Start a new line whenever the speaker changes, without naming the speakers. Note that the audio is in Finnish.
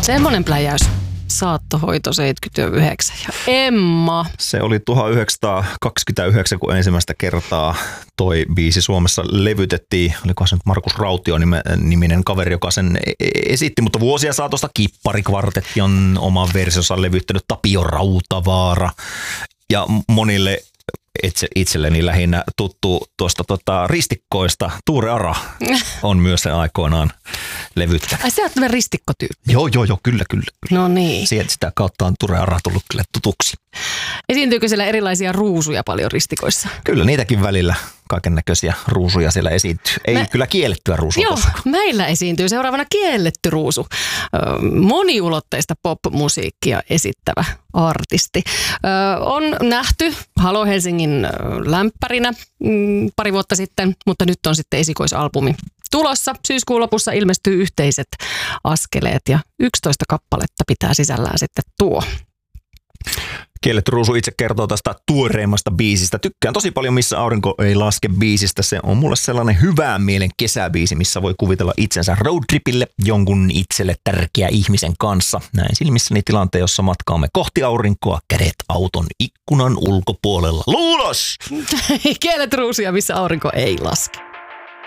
Semmoinen pläjäys. Saattohoito 79 ja Emma.
Se oli 1929, kun ensimmäistä kertaa toi biisi Suomessa levytettiin. Olikohan se nyt Markus Rautio niminen kaveri, joka sen esitti, mutta vuosia saatosta Kipparikvartetti on oman versionsa levyttänyt, Tapio Rautavaara ja monille itselleni lähinnä tuttu tuosta ristikkoista. Tuure Ara on myös sen aikoinaan levyttänyt.
Ai sä oot ristikkotyyppi.
Joo, kyllä.
No niin.
Sitä kautta on Tuure Ara tullut kyllä tutuksi.
Esiintyykö siellä erilaisia ruusuja paljon ristikoissa?
Kyllä niitäkin välillä kaiken näköisiä ruusuja siellä esiintyy. Ei kyllä kiellettyä ruusua.
Joo, meillä esiintyy seuraavana kielletty ruusu. Moniulotteista pop-musiikkia esittävä artisti. On nähty Halo Helsingin lämpärinä pari vuotta sitten, mutta nyt on sitten esikoisalbumi tulossa. Syyskuun lopussa ilmestyy Yhteiset askeleet ja 11 kappaletta pitää sisällään sitten tuo.
Kielletty ruusu itse kertoo tästä tuoreimmasta biisistä. Tykkään tosi paljon Missä aurinko ei laske biisistä. Se on mulle sellainen hyvän mielen kesäbiisi, missä voi kuvitella itsensä roadtripille jonkun itselle tärkeä ihmisen kanssa. Näin silmissäni tilanteen, jossa matkaamme kohti aurinkoa, kädet auton ikkunan ulkopuolella. Luulos!
Kielletty ruusu ja Missä aurinko ei laske.